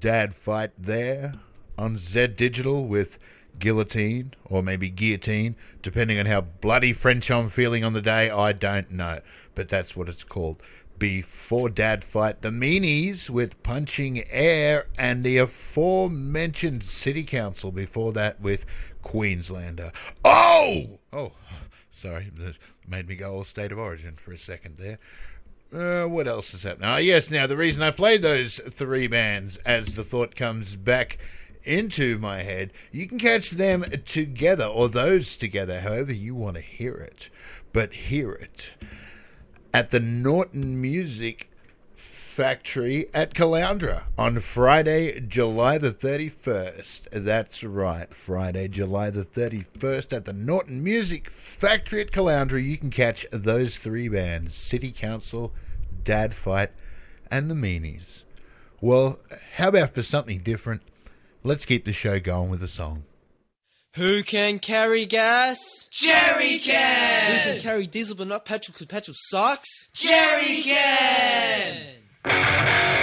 Dad Fight there on Z Digital with Guillotine, or maybe Guillotine, depending on how bloody French I'm feeling on the day. I don't know, but that's what it's called. Before Dad Fight, the Meanies with Punching Air, and the aforementioned City Council before that with Queenslander. Oh, sorry, that made me go all State of Origin for a second there. What else is happening? Yes, now the reason I played those three bands, as the thought comes back into my head, you can catch them together, or those together, however you want to hear it. But hear it at the Norton Music Factory at Caloundra on Friday, July the 31st. That's right, Friday, July the 31st at the Norton Music Factory at Caloundra. You can catch those three bands, City Council, Dad Fight, and the Meanies. Well, how about for something different? Let's keep the show going with a song. Who can carry gas? Jerry can! Who can carry diesel but not petrol because petrol sucks? Jerry can!